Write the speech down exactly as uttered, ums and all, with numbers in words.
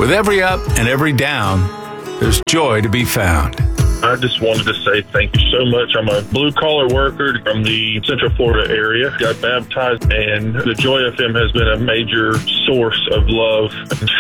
With every up and every down, there's joy to be found. I just wanted to say thank you so much. I'm a blue-collar worker from the Central Florida area. Got baptized, and the Joy F M has been a major source of love and